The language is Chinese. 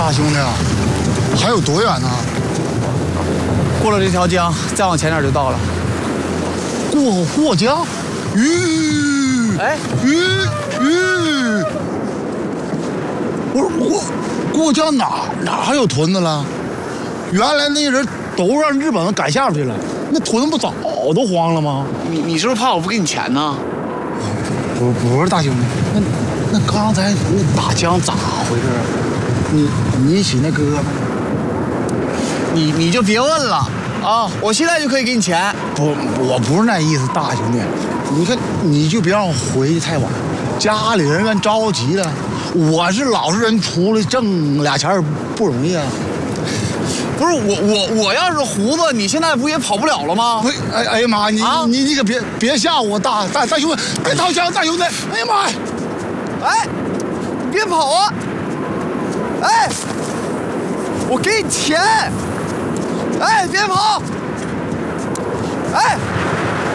大兄弟啊，还有多远呢？ 过了这条江，再往前点就到了。 过江？ 哎， 不是过江哪还有屯子了？原来那些人都让日本人赶下去了，那屯子不早都荒了吗？ 你是不是怕我不给你钱呢？ 不是大兄弟，那刚才那大江咋回事啊？你洗那胳膊？ 你就别问了啊！我现在就可以给你钱。 我不是那意思，大兄弟，你看你就别让我回去太晚，家里人着急了。我是老实人，出来挣俩钱不容易啊。 不是我要是胡子，你现在不也跑不了了吗？ 哎呀妈，你可别吓我，大兄弟，别掏枪，大兄弟！哎呀妈呀！ 哎，你别跑啊！哎，我给你钱！哎，别跑！